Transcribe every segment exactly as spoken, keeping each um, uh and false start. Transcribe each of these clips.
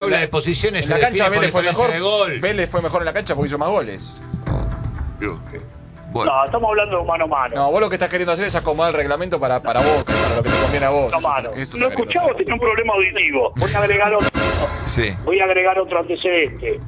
tabla la, de posiciones en se la cancha define por Vélez fue diferencia mejor. de gol. Vélez fue mejor en la cancha porque hizo más goles. Dios, que- Bueno. No, estamos hablando de mano a mano. No, vos lo que estás queriendo hacer es acomodar el reglamento para, para vos, para lo que te conviene a vos. No, Eso- mano. esto No está queriendo escuchamos, hacer. tiene un problema auditivo. Voy a agregar otro, Sí. voy a agregar otro antecedente.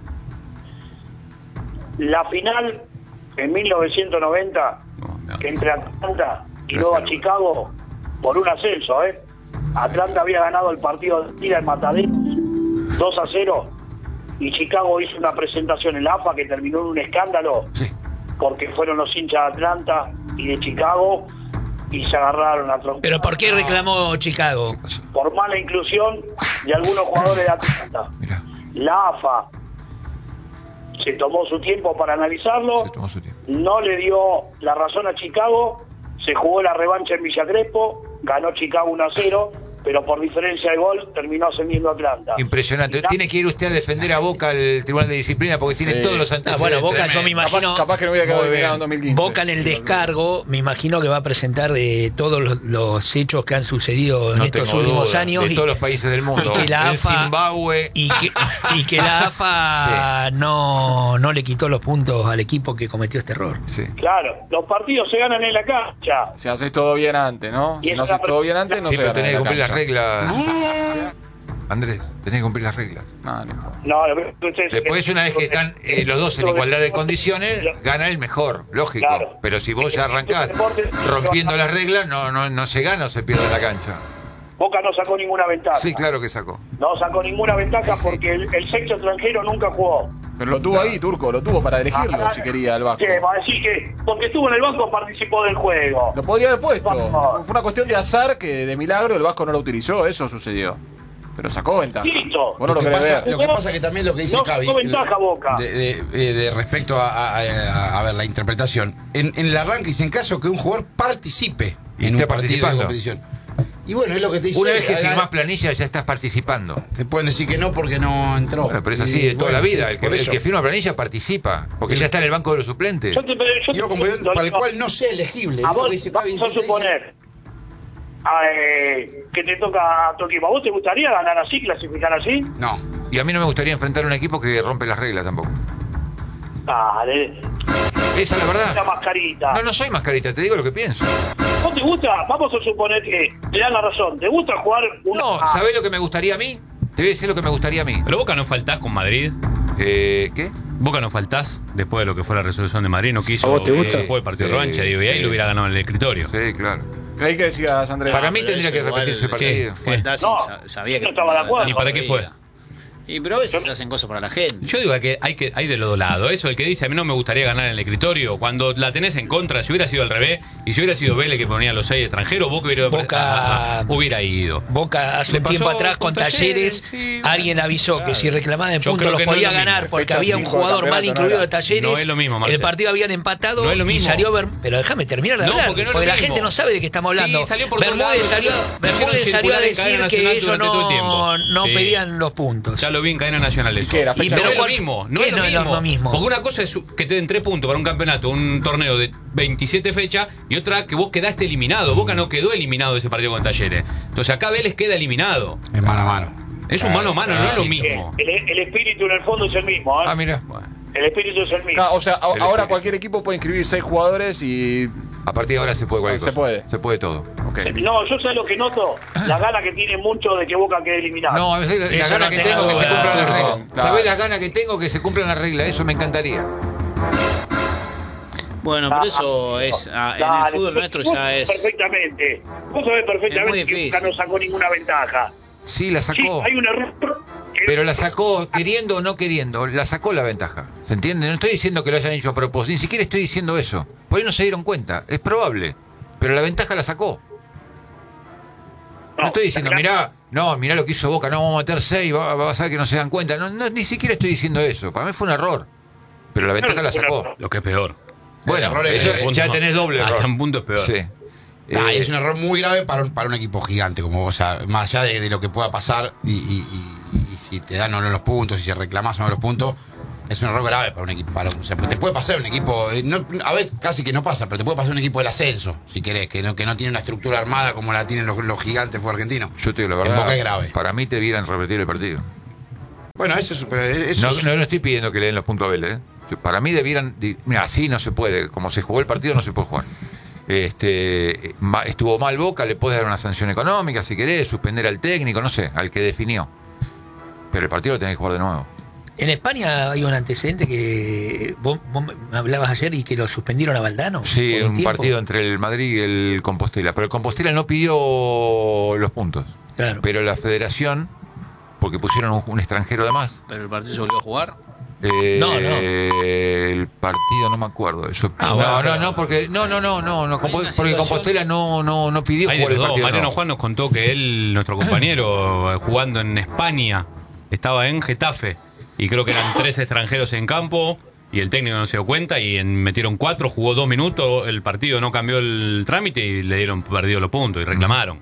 La final en mil novecientos noventa No, no. entre Atlanta y Nueva Chicago por un ascenso, ¿eh? Atlanta había ganado el partido de ida en Mataderos dos a cero y Chicago hizo una presentación en la A F A que terminó en un escándalo Sí. porque fueron los hinchas de Atlanta y de Chicago y se agarraron a trompadas. ¿Pero por qué reclamó Chicago? Por mala inclusión de algunos jugadores de Atlanta. Mirá, La A F A se tomó su tiempo para analizarlo, se tomó su tiempo. no le dio la razón a Chicago, se jugó la revancha en Villa Crespo, ganó Chicago uno a cero, pero por diferencia de gol terminó ascendiendo Atlanta. Impresionante. Y la- Tiene que ir usted a defender a Boca al Tribunal de Disciplina porque tiene Sí. todos los Ah, antecedentes. bueno, Boca yo me Tremendo. imagino... Capaz, capaz que no hubiera quedado Muy bien. eliminado en dos mil quince. Boca en el descargo, me imagino que va a presentar eh, todos los, los hechos que han sucedido en No estos tengo últimos duda, años de y, todos los países del mundo. y que la El A F A Zimbabue. y que, y que la A F A no, no le quitó los puntos al equipo que cometió este error. Sí. Claro, los partidos se ganan en la cancha. Si haces todo bien antes, ¿no? Y Si no esa- haces todo bien antes, no Sí, se pero gana tenés en que la cumplir las cancha. reglas. Andrés, tenés que cumplir las reglas. No, no importa. No, lo que- ustedes- Después, una vez que están eh, los dos en igualdad de condiciones, gana el mejor, lógico. Claro. Pero si vos ya arrancás Deporte- rompiendo las reglas, no, no, no se gana o se pierde la cancha. Boca no sacó ninguna ventaja. Sí, claro que sacó. No sacó ninguna ventaja Sí. porque el, el sexto extranjero nunca jugó. Pero lo tuvo ahí, Turco, lo tuvo para elegirlo si quería el Vasco. Sí, va a decir que porque estuvo en el banco participó del juego. Lo podría haber puesto. Vamos. Fue una cuestión de azar que de milagro el Vasco no lo utilizó, eso sucedió. Pero sacó ventaja. Listo. Vos no lo que querés pasa, ver. lo que pasa que también lo que dice No, Cavi, no ventaja Boca. de, de- eh, de respecto a, a- a- a ver la interpretación, en, en el arranque dice en caso que un jugador participe Y en un esté partido de participando. competición. Y bueno, es lo que te dice. Una vez que haga- firmás planilla, ya estás participando. te pueden decir que no porque no entró. Bueno, pero es así Y de toda bueno, la vida. sí, El que, por el eso. que firma planilla participa. Porque ya está en el banco de los suplentes. Yo te, yo te Digo, como pregunto, para el digo, cual no sea elegible. a es lo vos que dice Cavi, vamos a te dice- suponer a, eh, que te toca a tu equipo. ¿A vos te gustaría ganar así, clasificar así? No. Y a mí no me gustaría enfrentar a un equipo que rompe las reglas tampoco. Dale, Esa es la la verdad. mascarita. No, no soy mascarita, te digo lo que pienso. ¿Vos te gusta? Vamos a suponer que te dan la razón. ¿Te gusta jugar una... No, ¿sabés lo que me gustaría a mí? Te voy a decir lo que me gustaría a mí. Pero Boca no faltás con Madrid. Eh, ¿Qué? Boca no faltás después de lo que fue la resolución de Madrid. No quiso ¿A vos te gusta? eh, jugar el partido de Sí, revancha. Digo, y ahí sí. lo hubiera ganado en el escritorio. Sí, claro. Creí que decías, Andrés. Para mí Pero tendría eso que igual, repetirse el partido. sí. Faltás y No, sa- sabía que no estaba de acuerdo. ¿Y para qué fue? Y pero a veces se hacen cosas para la gente. Yo digo que hay que hay de los dos lados. Eso, el que dice a mí no me gustaría ganar en el escritorio, cuando la tenés en contra, si hubiera sido al revés, y si hubiera sido Vélez que ponía los seis extranjeros, Boca hubiera, Boca- a- a- hubiera ido. Boca hace Le un pasó tiempo atrás con con Talleres, Talleres, sí, bueno, alguien avisó que claro. si reclamaban el Yo punto creo los que no es podía lo mismo. ganar porque Fecha había un cinco del jugador mal campeonato, incluido no de era. Talleres. No es lo mismo, Marcelo. el partido habían empatado No es lo y mismo. salió Ber- pero déjame terminar de No, hablar, porque no es lo porque la mismo. gente no sabe de qué estamos Sí, hablando. salió por todos Bermúdez lados, salió, lo hicieron Bermúdez salió a circular en decir cadena que nacional ellos durante todo el no, tiempo. no Sí. pedían los puntos. Ya lo vi en cadena nacional eso. qué era? Y Fecha pero no es lo cuál- mismo, no ¿qué es lo no es mismo. lo mismo? Porque una cosa es que te den tres puntos para un campeonato, un torneo de veintisiete fechas, y otra que vos quedaste eliminado. Boca no quedó eliminado de ese partido con Talleres. Entonces acá Vélez queda eliminado. Es mano a mano. Es un mano a mano, no es lo Eh, mismo. El, el espíritu en el fondo es el mismo, ¿eh? Ah, mira. El espíritu es el mismo. Ah, o sea, a- El ahora espíritu. cualquier equipo puede inscribir seis jugadores y. A partir de ahora se puede cualquier Se cosa. puede. Se puede todo. Ok. No, yo sé lo que noto, la gana que tiene mucho de que Boca quede eliminado. No, a veces la Eso gana no que tengo tengo que se duda. cumplan las reglas. Claro. ¿Sabés la gana que tengo que se cumplan las reglas? Eso me encantaría. Bueno, pero eso es. ah, en el Dale, fútbol vos- nuestro vos ya sabés es. Perfectamente. Vos sabés Es muy perfectamente que difícil. Boca no sacó ninguna ventaja. Sí, la Sí, sacó. hay un error. que- Pero la sacó queriendo o no queriendo. La sacó la ventaja. ¿Se entiende? No estoy diciendo que lo hayan hecho a propósito. Ni siquiera estoy diciendo eso. Por ahí no se dieron cuenta. Es probable. Pero la ventaja la sacó. No estoy diciendo, la- mirá, no, mirá lo que hizo Boca, no vamos a meter seis, va, va a ser que no se dan cuenta. No, no, ni siquiera estoy diciendo eso. Para mí fue un error. Pero la ventaja la sacó. Lo que es peor. Bueno, El error es- eso el ya punto- tenés doble error. hasta un punto es peor. Sí. Ah, Eh, es un error muy grave para un, para un equipo gigante como vos, o sea, más allá de, de lo que pueda pasar y, y- y- y si te dan o no los puntos, si reclamás o no los puntos, es un error grave para un equipo. Para, o sea, te puede pasar un equipo, eh, no- a veces casi que no pasa, pero te puede pasar un equipo del ascenso, si querés, que no, que no tiene una estructura armada como la tienen los, los gigantes fue argentinos. Yo te digo la En verdad. Boca es grave. Para mí te debieran repetir el partido. Bueno, eso es. Pero eso No, es- no, no estoy pidiendo que le den los puntos a Vélez. ¿eh? Para mí debieran. di- Mira, así no se puede. Como se jugó el partido, no se puede jugar. Este, ma- estuvo mal Boca, le puedes dar una sanción económica si querés, suspender al técnico, no sé, al que definió. Pero el partido lo tenés que jugar de nuevo. En España hay un antecedente que vos, vos me hablabas ayer y que lo suspendieron a Valdano. Sí, por un tiempo. partido entre el Madrid y el Compostela. Pero el Compostela no pidió los puntos. Claro. Pero la federación, porque pusieron un, un extranjero de más. Pero el partido se volvió a jugar. eh, No, no. El partido no me acuerdo. Eso, Ah, no, bueno, no, pero- no, porque no, no, no, no, no, Hay Compo- una porque situación- Compostela no, no, no pidió Hay de jugar el los dos. partido. Mariano no. Juan nos contó que él, nuestro compañero, eh, jugando en España, estaba en Getafe. Y creo que eran tres extranjeros en campo. Y el técnico no se dio cuenta. Y en- metieron cuatro, jugó dos minutos. El partido no cambió el trámite y le dieron perdido los puntos. Y reclamaron.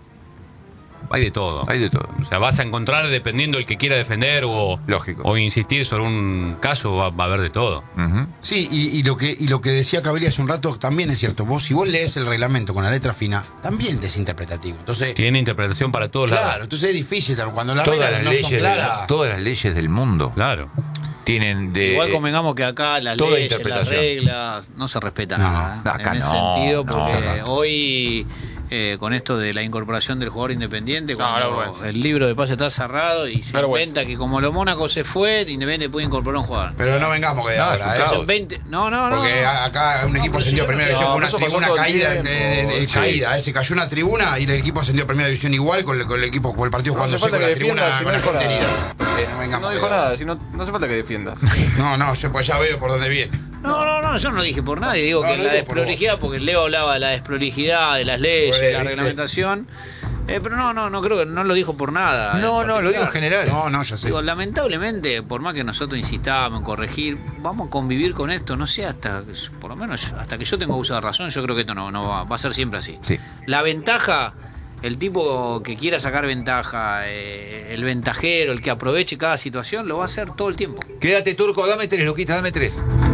Hay de todo. Hay de todo. O sea, vas a encontrar, dependiendo el que quiera defender o, Lógico. o insistir sobre un caso, va, va a haber de todo. Ujú. Sí, y, y lo que y lo que decía Cabelli hace un rato también es cierto. Vos, si vos lees el reglamento con la letra fina, también es interpretativo. Entonces, Tiene interpretación para todos claro, lados. entonces es difícil también. Cuando las Todas reglas las, no leyes son de la- claras. todas las leyes del mundo Claro. tienen de. Igual convengamos que acá las toda leyes, las interpretación. reglas, no se respeta No, nada. ¿eh? acá en ese no, sentido, no. porque Hace rato. hoy, eh, con esto de la incorporación del jugador independiente, No, cuando vergüenza. el libro de pase está cerrado y se Vergüenza. inventa que como lo Mónaco se fue, Independiente puede incorporar un jugador. Pero no vengamos que de No, es un ahora, ¿eh? caos. Son veinte. No, no, no. Porque no. a- acá un No, equipo pero si ascendió a yo primera no- división no, con una eso pasó tribuna todo el caída, de, tiempo. de- de- Sí. caída, eh, se cayó una tribuna y el equipo ascendió a primera división igual con el, con el equipo, con el partido No jugando hace falta con la que tribuna defiendas, si con no la dijo gente nada. herida. Eh, no Si vengamos no que dijo de ahora. nada, si no, no hace falta que defiendas. No, no, yo pues ya veo por dónde viene. No, no, no, yo no dije por nadie, digo No, que no la digo por desprolijidad, porque Leo hablaba de la desprolijidad, de las leyes, Pues, de la ¿viste? reglamentación, eh, pero no, no, no creo que no lo dijo por nada. No, en no, lo digo en particular. general. No, no, ya sé. Digo, lamentablemente, por más que nosotros insistamos en corregir, vamos a convivir con esto, no sé, hasta, por lo menos hasta que yo tenga uso de razón, yo creo que esto no, no va, va a ser siempre así. Sí. La ventaja, el tipo que quiera sacar ventaja, eh, el ventajero, el que aproveche cada situación, lo va a hacer todo el tiempo. Quédate, Turco, dame tres, Luquita, dame tres.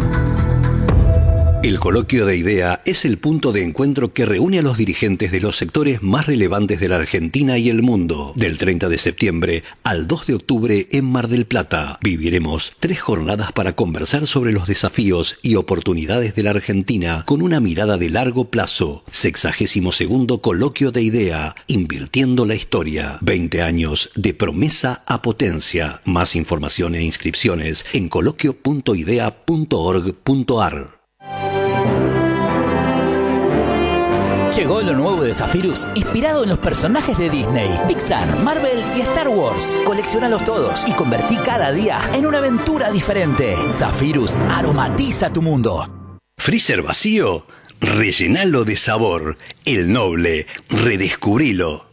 El coloquio de idea es el punto de encuentro que reúne a los dirigentes de los sectores más relevantes de la Argentina y el mundo. Del treinta de septiembre al dos de octubre en Mar del Plata, viviremos tres jornadas para conversar sobre los desafíos y oportunidades de la Argentina con una mirada de largo plazo. Sexagésimo segundo coloquio de idea, invirtiendo la historia. veinte años de promesa a potencia. Más información e inscripciones en coloquio punto idea punto org punto ar. Llegó lo nuevo de Zephyrus, inspirado en los personajes de Disney, Pixar, Marvel y Star Wars. Colecciónalos todos y convertí cada día en una aventura diferente. Zephyrus aromatiza tu mundo. Freezer vacío, rellenalo de sabor. El Noble, redescubrilo.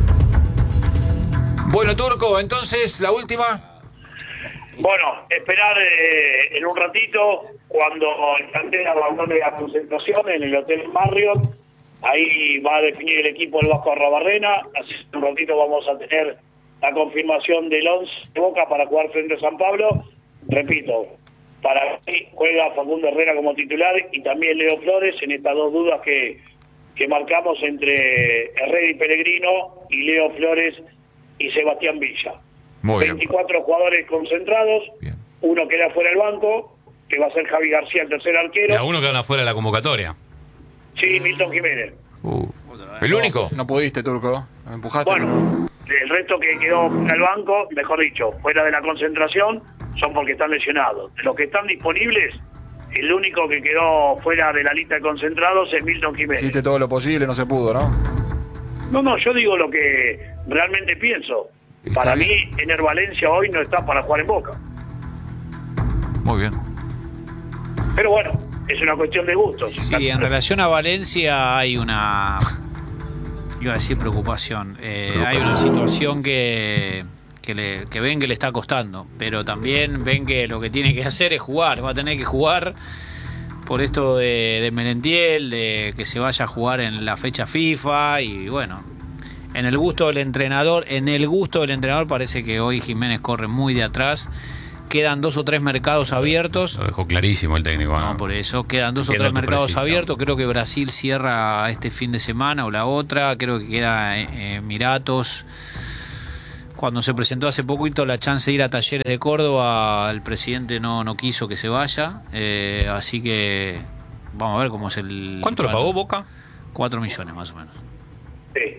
Bueno, Turco, entonces, la última. Bueno, esperar eh, en un ratito cuando el plantel abandone la concentración en el Hotel Marriott. Ahí va a definir el equipo del Vasco Arrabarrena. Así en un ratito vamos a tener la confirmación del once de Boca para jugar frente a San Pablo. Repito, para mí juega Facundo Herrera como titular y también Leo Flores en estas dos dudas que, que marcamos entre Herrera y Pellegrino y Leo Flores y Sebastián Villa. Muy bien. veinticuatro jugadores concentrados, Bien. uno queda fuera del banco, que va a ser Javi García, el tercer Y arquero. a uno quedan afuera de la convocatoria. Sí, Milton Jiménez. Uh, ¿El único? No pudiste, Turco. Me empujaste. Bueno, el resto que quedó fuera del banco, mejor dicho, fuera de la concentración, son porque están lesionados. De los que están disponibles, el único que quedó fuera de la lista de concentrados es Milton Jiménez. Hiciste todo lo posible, no se pudo, ¿no? No, no, yo digo lo que realmente pienso. Está Para bien. mí, Ener Valencia hoy no está para jugar en Boca. Muy bien. Pero bueno, es una cuestión de gustos. Sí, en relación a Valencia hay una, iba a decir preocupación, Eh, hay una situación que, que, le, que ven que le está costando, pero también ven que lo que tiene que hacer es jugar, va a tener que jugar por esto de, de Merentiel, de que se vaya a jugar en la fecha FIFA y bueno, en el gusto del entrenador, en el gusto del entrenador parece que hoy Jiménez corre muy de atrás. Quedan dos o tres mercados abiertos. Lo dejó clarísimo el técnico. ¿no? No, por eso quedan dos o Entiendo tres tu mercados precisión. abiertos. Creo que Brasil cierra este fin de semana o la otra. Creo que queda eh, Emiratos. Cuando se presentó hace poquito la chance de ir a Talleres de Córdoba, el presidente no, no quiso que se vaya. Eh, así que vamos a ver cómo es el... ¿Cuánto lo pagó Boca? Cuatro millones más o menos. Sí.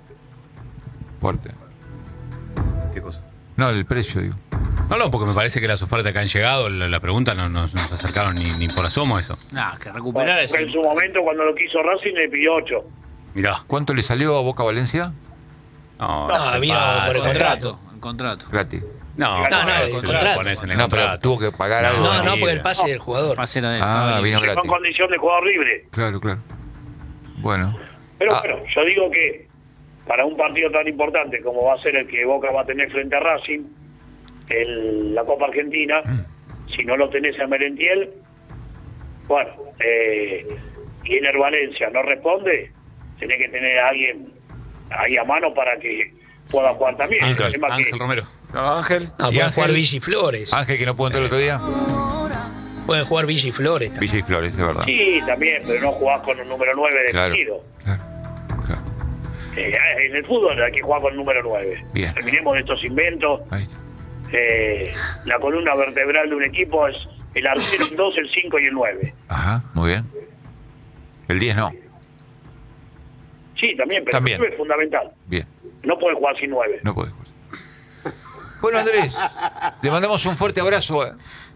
Fuerte. ¿Qué cosa? No, el precio, digo. No, no, porque me parece que las ofertas que han llegado, la, la pregunta no no nos acercaron ni, ni por asomo eso. Nada, que recuperar ese... En su momento, cuando lo quiso Racing, le pidió ocho. Mirá. ¿Cuánto le salió a Boca Valencia? No, No, se vino pasa. por el contrato. El contrato. Gratis. No, No, no, eso el lo contrato. pones en el No, pero contrato. tuvo que pagar No, algo. No, no, libre. porque el pase del jugador. Pase era de él, Ah, estaba vino libre. Con gratis. condición de jugador libre. Claro, claro. Bueno. Pero Ah. bueno, yo digo que para un partido tan importante como va a ser el que Boca va a tener frente a Racing, en la Copa Argentina, si no lo tenés a Merentiel, bueno, eh, y en el Valencia no responde, tenés que tener a alguien ahí a mano para que pueda jugar también. El Ángel, tema que- Ángel Romero. No, Ángel. No, ¿Y pueden Ángel? jugar Villa y Flores. Ángel, que no pudo entrar el otro día. Pueden jugar Villa y Flores también. Villa y Flores, de verdad. Sí, también, pero no jugás con un número nueve Claro. definido. Claro. Claro. Eh, en el fútbol hay que jugar con el número nueve. Bien. Terminemos de estos inventos. Ahí está. Eh, la columna vertebral de un equipo es el arquero, el dos, el cinco y el nueve. Ajá, muy bien. El diez no. Sí, también, pero También. el nueve es fundamental. Bien. No puede jugar sin nueve. No podés jugar. Bueno, Andrés, le mandamos un fuerte abrazo.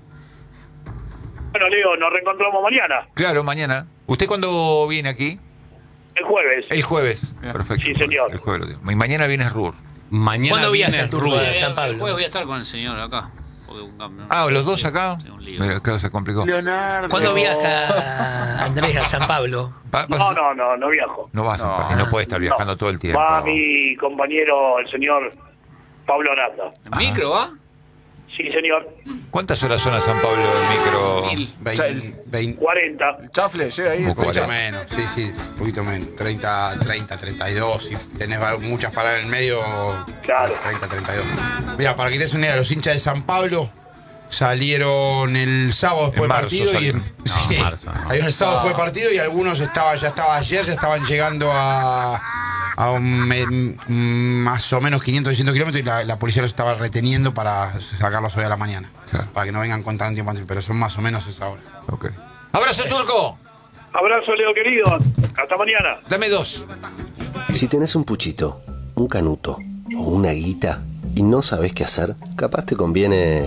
Bueno, Leo, nos reencontramos mañana, Claro, mañana. ¿Usted cuándo viene aquí? el jueves. El jueves. Perfecto. Sí, señor. El jueves lo digo. Y mañana viene Rur. Mañana ¿Cuándo viene viaja el turno Rubio. de San El Pablo? jueves voy a estar con el señor acá. Porque un cambio- Ah, ¿los dos acá? Sí, un lío. Mira, claro, se complicó. ¿Cuándo viaja Andrés a San Pablo? Va- vas- No, no, no, no viajo. No vas a San Pablo, no puede estar viajando No. todo el tiempo. Va mi compañero, el señor Pablo Nata. ¿En micro va? Sí, señor. ¿Cuántas horas son a San Pablo de micro? Mil. veinte, veinte, cuarenta. El chafle llega ahí. Un un poquito cuarenta. menos, sí, sí, un poquito menos. treinta, treinta, treinta y dos. Si tenés va- muchas paradas en el medio, Claro. treinta, treinta y dos. Mira, para que te des una idea, los hinchas de San Pablo salieron el sábado después En del marzo partido y salieron. en- No, sí, marzo, no. salieron el sábado después del partido y algunos estaban, ya estaba ayer, ya estaban llegando a, a un me- mm, más o menos quinientos, seiscientos kilómetros y la, la policía los estaba reteniendo para sacarlos hoy a la mañana. Claro. Para que no vengan con tanto tiempo antes, pero son más o menos esa hora. Ok. ¡Abrazo, Turco! Abrazo, Leo, querido. Hasta mañana. Dame dos. Si tenés un puchito, un canuto o una guita y no sabés qué hacer, capaz te conviene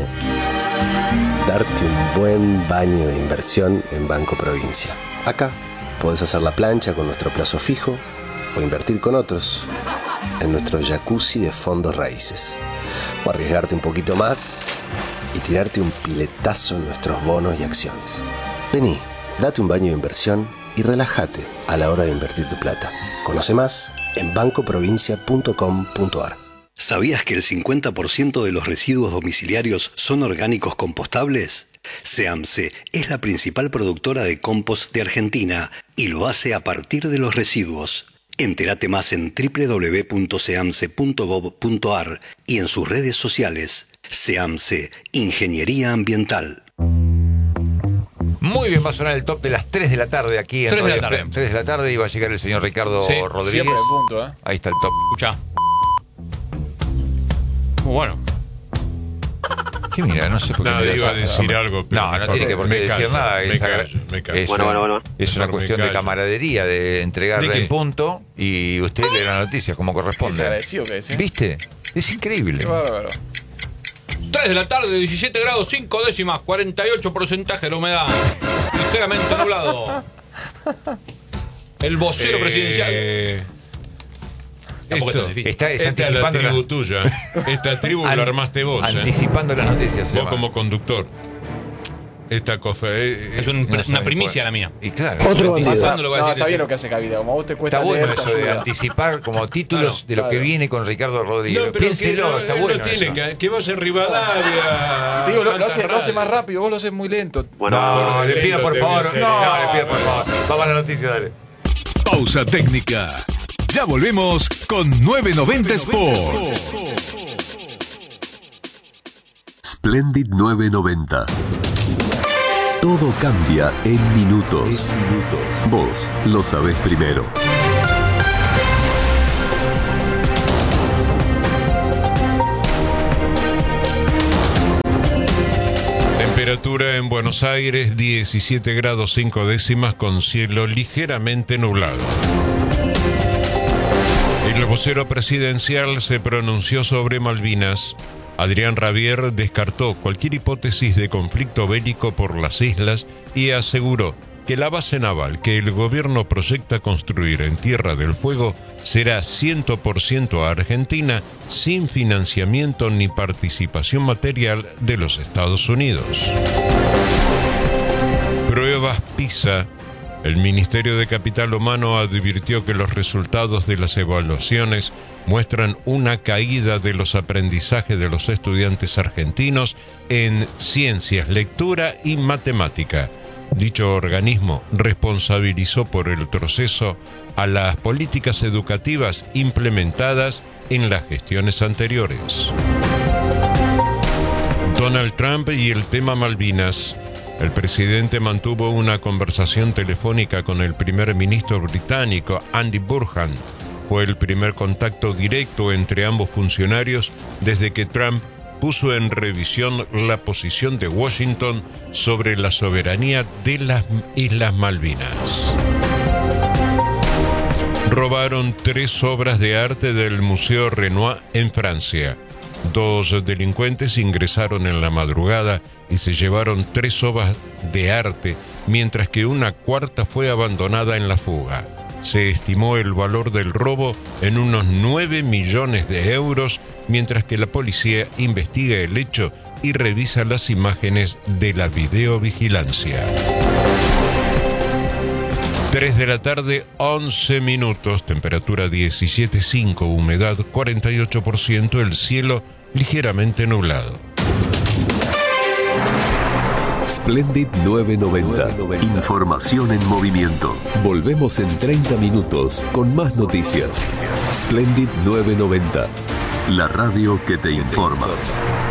darte un buen baño de inversión en Banco Provincia. Acá podés hacer la plancha con nuestro plazo fijo o invertir con otros en nuestro jacuzzi de fondos raíces. O arriesgarte un poquito más y tirarte un piletazo en nuestros bonos y acciones. Vení, date un baño de inversión y relájate a la hora de invertir tu plata. Conoce más en banco provincia punto com punto a r. ¿Sabías que el cincuenta por ciento de los residuos domiciliarios son orgánicos compostables? SEAMSE es la principal productora de compost de Argentina y lo hace a partir de los residuos. Entérate más en doble u doble u doble u punto seamse punto gob punto a r y en sus redes sociales. SEAMSE, Ingeniería Ambiental. Muy bien, va a sonar el top de las tres de la tarde aquí en tres de la Radio tarde. Play. tres de la tarde y va a llegar el señor Ricardo Sí, Rodríguez. Siempre el punto, ¿eh? Ahí está el top. Escucha. Muy bueno. ¿Qué mira? No sé por qué. No, me iba a das- decir algo, pero No, no mejor tiene que por qué me decir callo, nada. me Es, callo, me callo. es Bueno, una, bueno, bueno. es una Mejor me cuestión de callo. camaradería, de entregarla ¿De qué? en punto y usted lee la noticia como corresponde. Desagradecido que decís. ¿Viste? Es increíble. Qué bárbaro. tres de la tarde, diecisiete grados, cinco décimas, cuarenta y ocho porcentaje de la humedad. Ligeramente nublado. El vocero Eh, presidencial. Tampoco esto- es tan difícil. Está es Esta es la anticipando tribu la- tuya. Esta tribu An- la armaste vos. ¿eh? Anticipando las noticias. se Vos llama. como conductor. Esta cosa. eh, Es un- No una saben primicia cuál. la mía. Y claro. Pasando lo que va a No, decir está ese. bien lo que hace Cavida. Como a vos te cuesta Está bueno leer, te eso de ayuda. anticipar como títulos Claro, de lo que claro. viene con Ricardo Rodríguez. No, pero Piénselo, que no, está él bueno. no tiene eso. que, que vaya a Rivadavia. Te digo, lo, lo hace, tanta lo hace radio. más rápido, vos lo haces muy lento. no, le pido por te favor. voy a No, hacer. le pido por favor. Vamos a la noticia, dale. Pausa técnica. Ya volvemos con novecientos noventa Sport. Splendid novecientos noventa. Todo cambia en minutos. Vos lo sabés primero. Temperatura en Buenos Aires, diecisiete grados cinco décimas con cielo ligeramente nublado. El vocero presidencial se pronunció sobre Malvinas. Adrián Rabier descartó cualquier hipótesis de conflicto bélico por las islas y aseguró que la base naval que el gobierno proyecta construir en Tierra del Fuego será cien por ciento argentina, sin financiamiento ni participación material de los Estados Unidos. Pruebas PISA. El Ministerio de Capital Humano advirtió que los resultados de las evaluaciones muestran una caída de los aprendizajes de los estudiantes argentinos en ciencias, lectura y matemática. Dicho organismo responsabilizó por el proceso a las políticas educativas implementadas en las gestiones anteriores. Donald Trump y el tema Malvinas. El presidente mantuvo una conversación telefónica con el primer ministro británico, Andy Burnham. Fue el primer contacto directo entre ambos funcionarios desde que Trump puso en revisión la posición de Washington sobre la soberanía de las Islas Malvinas. Robaron tres obras de arte del Museo Renoir en Francia. Dos delincuentes ingresaron en la madrugada y se llevaron tres obras de arte, mientras que una cuarta fue abandonada en la fuga. Se estimó el valor del robo en unos nueve millones de euros, mientras que la policía investiga el hecho y revisa las imágenes de la videovigilancia. tres de la tarde, once minutos, temperatura diecisiete punto cinco, humedad cuarenta y ocho por ciento, el cielo ligeramente nublado. Splendid novecientos noventa. Información en movimiento. Volvemos en treinta minutos con más noticias. Splendid novecientos noventa. La radio que te informa.